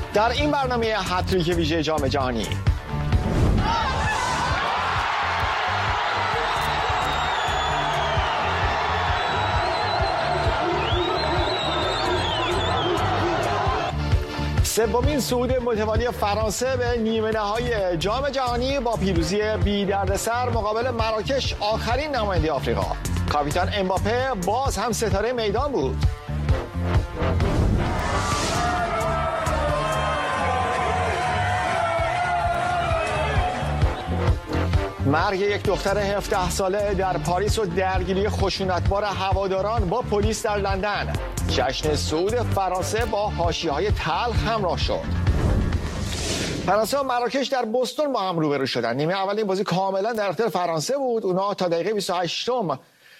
در این برنامه هتریک ویژه جام جهانی سومین صعود متوالی فرانسه به نیمه نهایی جام جهانی با پیروزی بی دردسر مقابل مراکش، آخرین نماینده آفریقا. کاپیتان امباپه باز هم ستاره میدان بود. مرگ یک دختر 17 ساله در پاریس و درگیری خشونتبار هواداران با پلیس در لندن. جشن صعود فرانسه با حاشیه‌های تلخ همراه شد. فرانسه و مراکش در بوستون با هم روبرو شدن. نیمه اول این بازی کاملا در اختیار فرانسه بود. اونا تا دقیقه 28م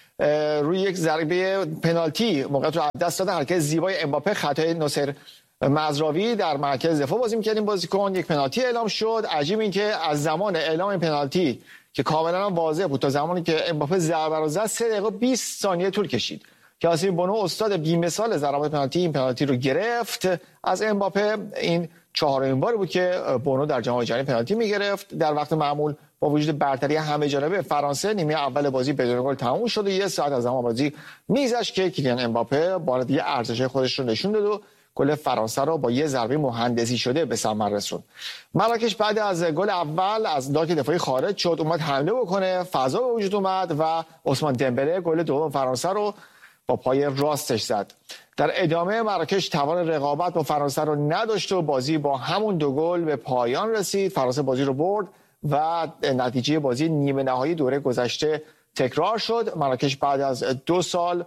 روی یک ضربه پنالتی موقعیت رو از دست دادن. حرکت زیبای امباپه، خطای ناصر مزراوی در مرکز دفاع بازی می‌کرد این بازیکن. یک پنالتی اعلام شد. عجیب این که از زمان اعلام این پنالتی که کاملا واضح بود تا زمانی که امباپه ضربه رو زد 3 دقیقه و 20 ثانیه طول کشید. کاسیم بونو استاد بی‌مثال ضربات پنالتی این پنالتی رو گرفت از امباپه. این چهارمین بار بود که بونو در جام جهانی پنالتی می‌گرفت. در وقت معمول با وجود برتری همه جانبه فرانسه نیمه اول بازی بدون گل تموم شد و 1 ساعت از زمان بازی میگذشت که کیلیان امباپه بار دیگه ارزش خودش رو نشون داد و گل فرانسه رو با یه ضربه مهندسی شده به ثمر رسوند. مراکش بعد از گل اول از داک دفاعی خارج شد، اومد حمله بکنه، فضا به وجود اومد و عثمان دمبله گل دوم فرانسه رو با پای راستش زد. در ادامه مراکش توان رقابت با فرانسه رو نداشت و بازی با همون 2 گل به پایان رسید. فرانسه بازی رو برد و نتیجه بازی نیمه نهایی دوره گذشته تکرار شد. مراکش بعد از 2 سال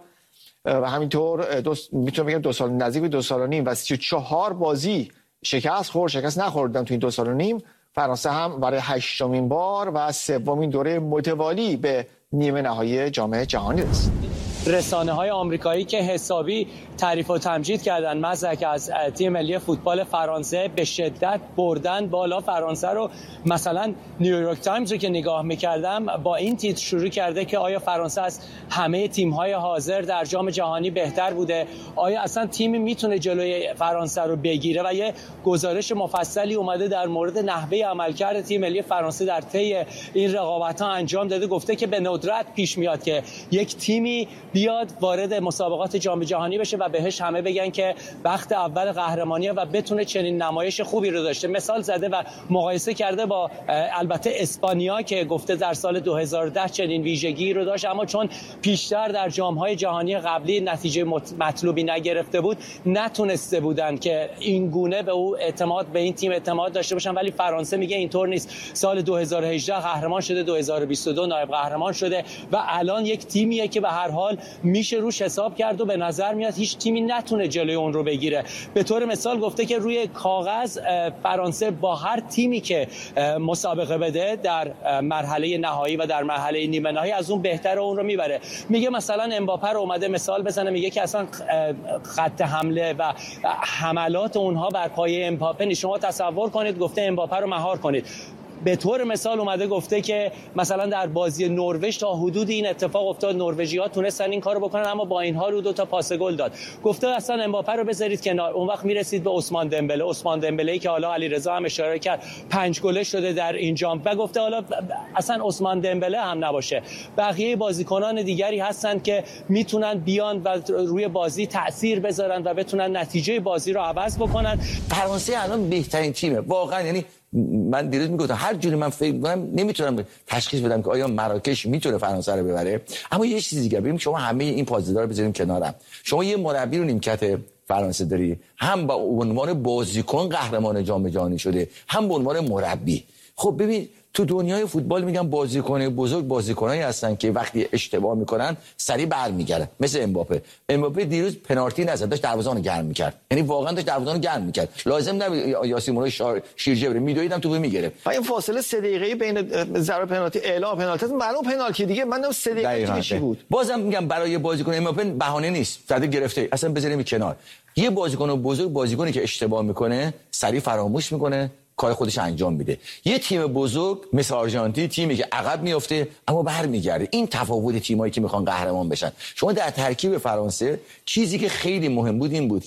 و همینطور میتونم بگم 2 سال نزدیک به 2 سال و نیم و 34 بازی شکست نخوردن تو این 2 سال و نیم. فرانسه هم برای 8مین بار و 3مین دوره متوالی به نیمه نهایی جام جهانی رسید. رسانه‌های آمریکایی که حسابی تعریف و تمجید کردن مزدک از تیم ملی فوتبال فرانسه، به شدت بردن بالا فرانسه رو. مثلا نیویورک تایمز رو که نگاه می‌کردم با این تیتر شروع کرده که آیا فرانسه از همه تیم‌های حاضر در جام جهانی بهتر بوده؟ آیا اصلا تیمی میتونه جلوی فرانسه رو بگیره؟ و یه گزارش مفصلی اومده در مورد نحوه عملکرد تیم ملی فرانسه در طی این رقابت‌ها انجام داده. گفته که به ندرت پیش میاد که یک تیمی بیاد وارد مسابقات جام جهانی بشه و بهش همه بگن که وقت اول قهرمانیه و بتونه چنین نمایش خوبی رو داشته. مثال زده و مقایسه کرده با البته اسپانیا که گفته در سال 2010 چنین ویژگی رو داشت، اما چون پیشتر در جام‌های جهانی قبلی نتیجه مطلوبی نگرفته بود نتونسته بودن که این گونه به این تیم اعتماد داشته باشن. ولی فرانسه میگه اینطور نیست. سال 2018 قهرمان شده، 2022 نایب قهرمان شده و الان یک تیمیه که به هر حال میشه روش حساب کرد و به نظر میاد هیچ تیمی نتونه جلوی اون رو بگیره. به طور مثال گفته که روی کاغذ فرانسه با هر تیمی که مسابقه بده در مرحله نهایی و در مرحله نیمه نهایی از اون بهتره اون رو میبره. میگه مثلا امباپه رو اومده مثال بزنه، میگه که اصلا خط حمله و حملات اونها بر پایه امباپه نیست. شما تصور کنید گفته امباپه رو مهار کنید. به طور مثال اومده گفته که مثلا در بازی نروژ تا حدود این اتفاق افتاد، نروژی‌ها تونستن این کارو بکنن اما با این حال او 2 تا پاس گل داد. گفته اصلا امباپه رو بذارید کنار. اون وقت میرسید به عثمان دمبله که حالا علیرضا هم اشاره کرد 5 گله شده در این جام و گفته حالا اصلا عثمان دمبله هم نباشه، بقیه بازیکنان دیگری هستن که میتونن بیان و روی بازی تأثیر بذارن و بتونن نتیجه بازی رو عوض بکنن. فرانسه الان بهترین تیمه واقعا. یعنی من دیروز میگفتم هر جوری من فکر می‌کنم نمیتونم تشخیص بدم که آیا مراکش میتونه فرانسه رو ببره. اما یه چیز دیگه ببین، شما همه این پازدار رو بذاریم کنارم. شما یه مربی رو نیمکت فرانسه داری، هم با عنوان بازیکن قهرمان جام جهانی شده، هم به عنوان مربی. خب ببین تو دنیای فوتبال میگن بازیکن بزرگ بازیکنایی هستن که وقتی اشتباه میکنن سریع برمیگردن، مثل امباپه دیروز پنالتی نزد، داشت دروازه‌بانو گرم میکرد. یعنی واقعا داشت دروازه‌بانو گرم میکرد، لازم نبود یاسین شیرجه بره میدویدم توپو میگرفت. و این فاصله 3 دقیقه‌ای بین ضربه پنالتی اعلام پنالتی معلوم پنالتی دیگه، من 3 دقیقه چی بود. بازم میگم برای بازیکن امباپه بهانه نیست، زده گرفته، اصلا بذاریم کنار. یه بازیکن بزرگ بازیکنی که اشتباه میکنه سریع فراموش میکنه، کار خودش انجام میده. یه تیم بزرگ مثل آرژانتین تیمی که عقب میافته اما برمیگرده. این تفاوت تیمایی که میخوان قهرمان بشن. شما در ترکیب فرانسه چیزی که خیلی مهم بود این بود که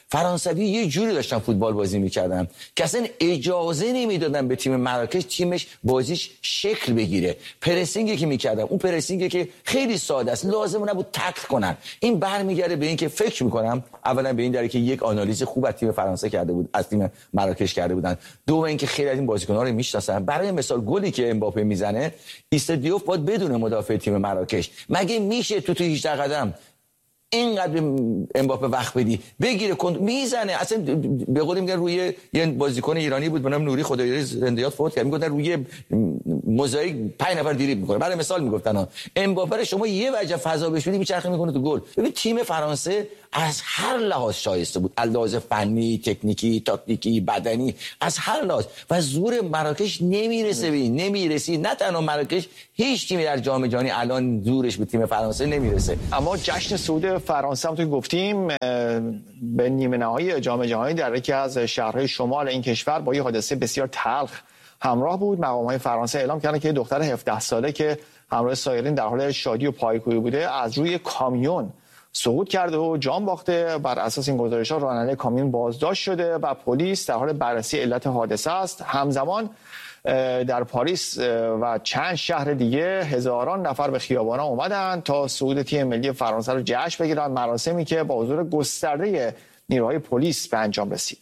فرانسوی یه جوری داشتن فوتبال بازی میکردن که اصلا اجازه نمیدادن به تیم مراکش تیمش بازیش شکل بگیره. پرسینگی که میکردن، اون پرسینگی که خیلی ساده است، لازم نبود تکل کنن. این برمیگرده به این که فکر میکنم اولا به این دلیل که یک آنالیز خوب از تیم فرانسه کرده بود، از تیم مراکش کرده بودن. دوم اینکه خیلی از این بازیکن‌ها رو میشناسن. برای مثال گلی که امباپه میزنه، ایستادیوف باید بدون مدافع تیم مراکش. مگه میشه تو 18 قدم اینقدر امباپه وقت بدی بگیره میزنه؟ اصلا به قول میگن روی یه بازیکن ایرانی بود به نام نوری خدایاری زندیات فوت کرد، میگفتن روی موزاییک 5 نفر دریبل میکنه. برای مثال میگفتن امباپه رو شما یه وجه فضا بهش بدی میچرخه میکنه تو گل. ببین تیم فرانسه از هر لحاظ شایسته بود، از لحاظ فنی، تکنیکی، تاکتیکی، بدنی، از هر لحاظ. و زور مراکش نمیرسه، نمیرسی. نه تنها مراکش، هیچ تیمی در جام جهانی الان زورش به تیم فرانسه نمیرسه. اما جشن صعود فرانسه هم تو گفتیم به نیمه نهایی جام جهانی در یکی از شهرهای شمال این کشور با یه حادثه بسیار تلخ همراه بود. مقام‌های فرانسه اعلام کردن که دختر 17 ساله که همراه سایرین در حال شادی و پایکوبی بوده از روی کامیون سقوط کرده و جان باخته. بر اساس این گزارش‌ها راننده کامیون بازداشت شده و پلیس در حال بررسی علت حادثه است. همزمان در پاریس و چند شهر دیگه هزاران نفر به خیابان‌ها اومدن تا صعود تیم ملی فرانسه رو جشن بگیرن، مراسمی که با حضور گسترده نیروهای پلیس به انجام رسید.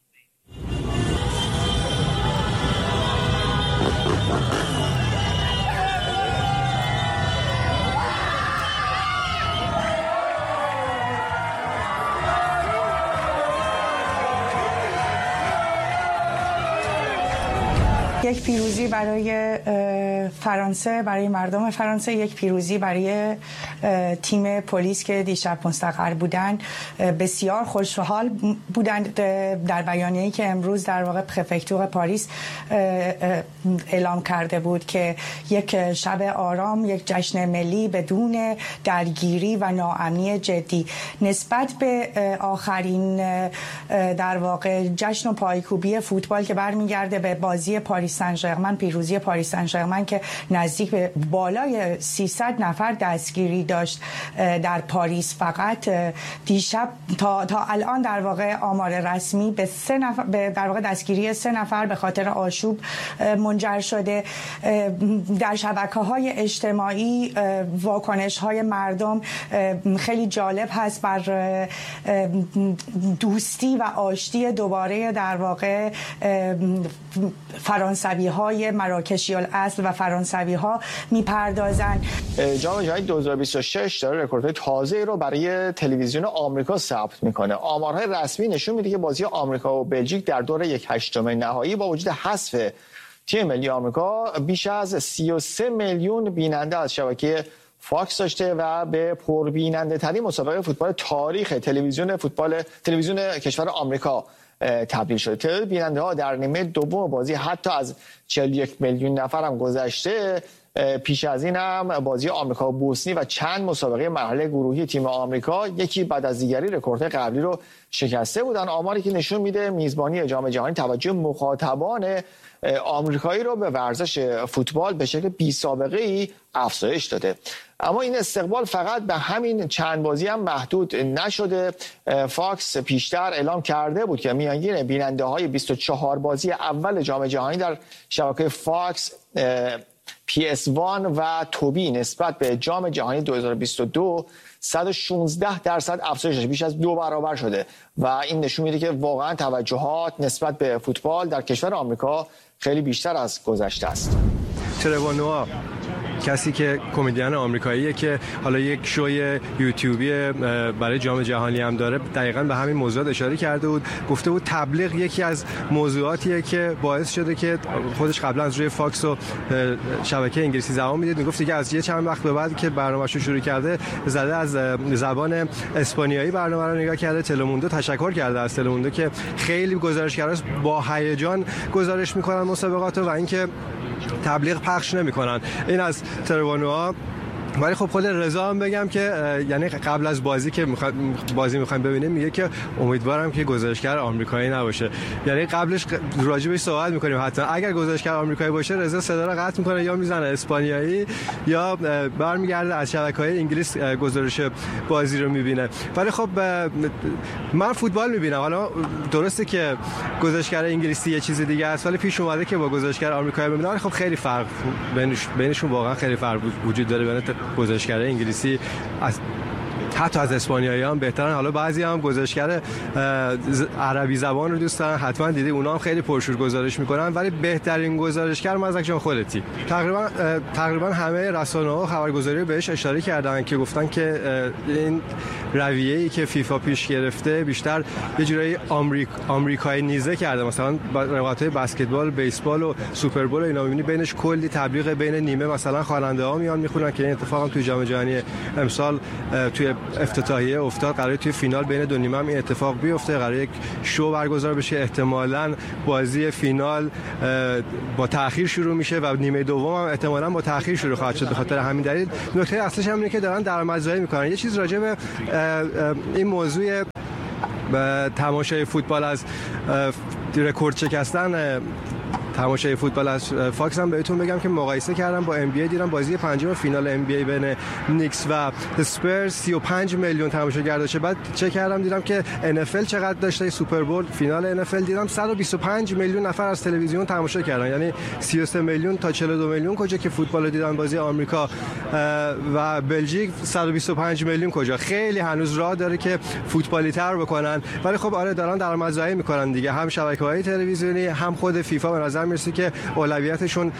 یک پیروزی برای فرانسه، برای مردم فرانسه، یک پیروزی برای تیم پلیس که دیشب مستقر بودن. بسیار خوشحال بودند. در بیانیه‌ای که امروز در واقع پرفکتور پاریس اعلام کرده بود که یک شب آرام، یک جشن ملی بدون درگیری و ناامنی جدی. نسبت به آخرین در واقع جشن و پایکوبی فوتبال که برمیگرده به بازی پاریس سن ژرمن، پیروزی پاریس سن ژرمن که نزدیک به بالای 300 نفر دستگیری داشت در پاریس فقط دیشب، تا الان در واقع آمار رسمی به 3 نفر، در واقع دستگیری 3 نفر به خاطر آشوب منجر شده. در شبکه‌های اجتماعی واکنش‌های مردم خیلی جالب هست بر دوستی و آشتی دوباره در واقع فرانسوی‌های مراکشی الاصل و فرانسوی‌ها میپردازن. جام جهانی 2026 داره رکوردهای تازه‌ای رو برای تلویزیون آمریکا ثبت میکنه. آمارهای رسمی نشون میده که بازی آمریکا و بلژیک در دور 1/8 نهایی با وجود حذف تیم ملی آمریکا بیش از 33 میلیون بیننده از شبکه فاکس داشته و به پربیننده ترین مسابقه فوتبال تاریخ تلویزیون کشور آمریکا تبدیل شده. تعداد بیننده ها در نیمه دوم بازی حتی از 41 میلیون نفر هم گذشته. پیش از این هم بازی آمریکا و بوسنی و چند مسابقه مرحله گروهی تیم آمریکا یکی بعد از دیگری رکورد قبلی رو شکسته بودن. آماری که نشون میده میزبانی جام جهانی توجه مخاطبان آمریکایی رو به ورزش فوتبال به شکل بی سابقه ای افزایش داده. اما این استقبال فقط به همین چند بازی هم محدود نشده. فاکس پیشتر اعلام کرده بود که میانگین بیننده های 24 بازی اول جام جهانی در شبکه فاکس، PS1 و توبی نسبت به جام جهانی 2022 116% افزایش داشته، بیش از 2 برابر شده و این نشون میده که واقعا توجهات نسبت به فوتبال در کشور آمریکا خیلی بیشتر از گذشته است. ترور نوآ، کسی که کمدین آمریکاییه که حالا یک شوی یوتیوبی برای جام جهانی هم داره، دقیقاً به همین موضوعات اشاره کرده بود. گفته بود تبلیغ یکی از موضوعاتیه که باعث شده که خودش قبلا از روی فاکس و شبکه انگلیسی زبان میدید. میگفت دیگه از یه چند وقت به بعد که برنامه‌شو شروع کرده زده از زبان اسپانیایی برنامه رو نگاه کرده. تلموندو تشکر کرده از تلموندو که خیلی گزارشگراش با هیجان گزارش میکنن مسابقات و اینکه تبلیغ پخش نمیکنن. این از ترور نوآ. ولی خب خود رضا هم بگم که یعنی قبل از بازی که میخوایم ببینیم میگه که امیدوارم که گزارشگر آمریکایی نباشه. یعنی قبلش راجع بهش صحبت میکنیم، حتی اگر گزارشگر آمریکایی باشه رضا صدا رو قطع میکنه یا میزنه اسپانیایی یا برمیگرده از شبکه‌های انگلیس گزارش بازی رو میبینه. ولی خب من فوتبال میبینم، حالا درسته که گزارشگر انگلیسی یه چیز دیگه است ولی پیش اومده که با گزارشگر آمریکایی ببینم، ولی خب خیلی فرق بینشون واقعا خیلی فرق وجود داره. بین گزارشگر انگلیسی حتی از اسپانیایی هم بهترن. حالا بعضی هم گزارشگر عربی زبان رو دوست دارن، حتما دیدی اونا هم خیلی پرشور گزارش میکنن، ولی بهترین گزارشگر مزدک جان خودتی. تقریبا همه رسانه‌ها خبرگزاری بهش اشاره کردن که گفتن که این رویه‌ای که فیفا پیش گرفته بیشتر یه جورایی آمریکایی نیزه کرده. مثلا رقابت‌های بسکتبال، بیسبال و سوپر بول اینا می‌بینی بینش کلی تبلیغ بین نیمه مثلا خواننده‌ها میان میخونن که این اتفاق هم توی جام جهانی امسال توی افتتاحیه افتاد. قراره توی فینال بین دو نیمه هم این اتفاق بیفته، قراره یک شو برگزار بشه. احتمالاً بازی فینال با تأخیر شروع میشه و نیمه دوم هم احتمالاً با تأخیر شروع خواهد شد. به خاطر همین دلیل نکته اصلیش هم اینه که دارن درآمدزایی میکنن. یه چیز راجع به این موضوع تماشای فوتبال از رکورد شکستن تماشای فوتبال از فاکس هم بهتون بگم که مقایسه کردم با ام بی ای، دیدم بازی پنجم فینال ام بی ای بین نیکس و اسپرز 35 میلیون تماشاگر داشته. بعد چک کردم دیدم که ان اف ال چقدر داشته. سوپر بول فینال ان اف ال دیدم 125 میلیون نفر از تلویزیون تماشا کردن، یعنی 33 میلیون تا 42 میلیون کجا که فوتبال رو دیدن. بازی آمریکا و بلژیک 125 میلیون کجا. خیلی هنوز راه داره که فوتبالی تر بکنن، ولی خب آره دارن درآمدزایی میکنن دیگه. هم شبکه‌های تلویزیونی هم خود فیفا به نظر میرسه که اولویتشون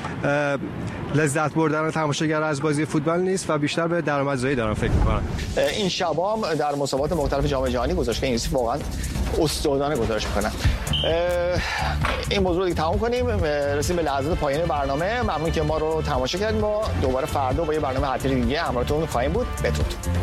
لذت بردن تماشاگر از بازی فوتبال نیست و بیشتر به درآمدزایی دارن فکر میکنن. این شبام در مسابقات مختلف جام جهانی گزارشگر انگلیسی واقعا استادانه گزارش میکنن. این موضوع رو دیگه تمام کنیم، رسیم به لحظات پایان برنامه. ممنون که ما رو تماشا کردیم. ما دوباره فردا با یه برنامه حتمی دیگه همراهتون خواهیم بود. بدرود.